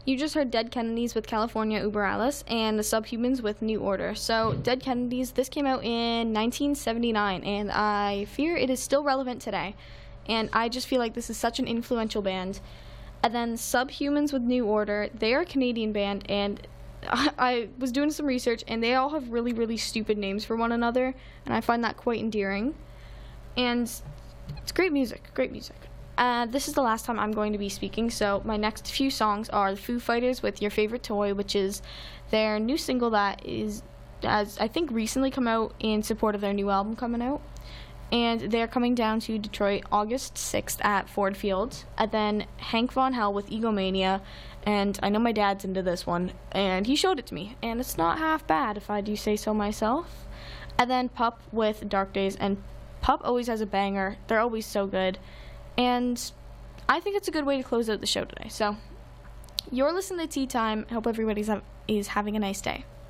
You just heard Dead Kennedys with California Uber Alice and the Subhumans with New Order. So, Dead Kennedys, this came out in 1979, and I fear it is still relevant today. And I just feel like this is such an influential band. And then Subhumans with New Order, they are a Canadian band, and I was doing some research, and they all have really, really stupid names for one another, and I find that quite endearing. And it's great music, great music. This is the last time I'm going to be speaking, so my next few songs are the Foo Fighters with Your Favorite Toy, which is their new single that has, I think, recently come out in support of their new album coming out. And they're coming down to Detroit August 6th at Ford Field. And then Hank Von Hell with Egomania, and I know my dad's into this one, and he showed it to me, and it's not half bad if I do say so myself. And then Pup with Dark Days, and Pup always has a banger. They're always so good. And I think it's a good way to close out the show today. So, you're listening to Tea Time. I hope everybody is having a nice day.